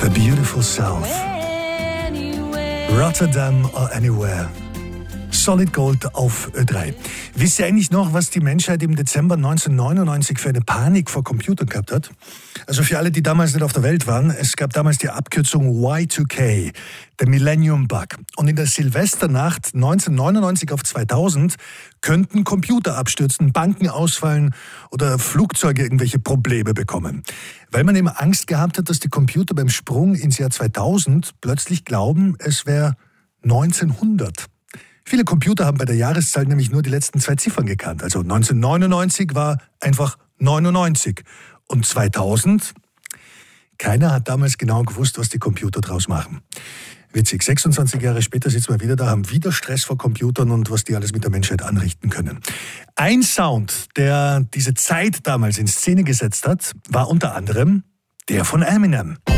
The Beautiful South. Rotterdam or Anywhere. Solid Gold auf Ö3. Wisst ihr eigentlich noch, was die Menschheit im Dezember 1999 für eine Panik vor Computern gehabt hat? Also für alle, die damals nicht auf der Welt waren, es gab damals die Abkürzung Y2K, der Millennium Bug. Und in der Silvesternacht 1999 auf 2000 könnten Computer abstürzen, Banken ausfallen oder Flugzeuge irgendwelche Probleme bekommen. Weil man eben Angst gehabt hat, dass die Computer beim Sprung ins Jahr 2000 plötzlich glauben, es wäre 1900. Viele Computer haben bei der Jahreszahl nämlich nur die letzten 2 Ziffern gekannt. Also 1999 war einfach 99. Und 2000? Keiner hat damals genau gewusst, was die Computer draus machen. Witzig, 26 Jahre später sitzen wir wieder da, haben wieder Stress vor Computern und was die alles mit der Menschheit anrichten können. Ein Sound, der diese Zeit damals in Szene gesetzt hat, war unter anderem der von Eminem.